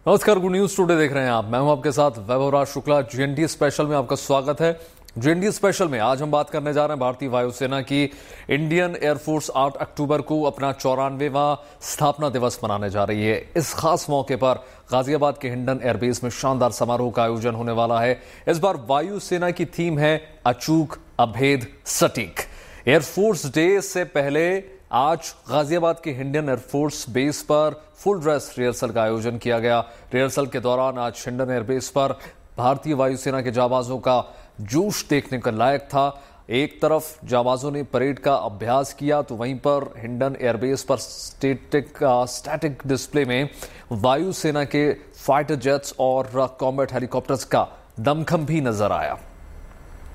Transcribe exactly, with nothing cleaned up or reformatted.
नमस्कार, good news today देख रहे हैं आप। मैं हूं आपके साथ वैभव राज शुक्ला। जीएनडी स्पेशल में आपका स्वागत है। जीएनडी स्पेशल में आज हम बात करने जा रहे हैं भारतीय वायुसेना की। इंडियन एयरफोर्स आठ अक्टूबर को अपना चौरानवेवां स्थापना दिवस मनाने जा रही है। इस खास मौके पर गाजियाबाद के हिंडन एयरबेस में शानदार समारोह का आयोजन होने वाला है। इस बार वायुसेना की थीम है अचूक, अभेद, सटीक। एयरफोर्स डे से पहले आज गाजियाबाद के हिंडन एयरफोर्स बेस पर फुल ड्रेस रिहर्सल का आयोजन किया गया। रिहर्सल के दौरान आज हिंडन एयरबेस पर भारतीय वायुसेना के जाबाजों का जोश देखने का लायक था। एक तरफ जाबाजों ने परेड का अभ्यास किया तो वहीं पर हिंडन एयरबेस पर स्टैटिक स्टैटिक डिस्प्ले में वायुसेना के फाइटर जेट्स और कॉम्बैट हेलीकॉप्टर्स का दमखम भी नजर आया।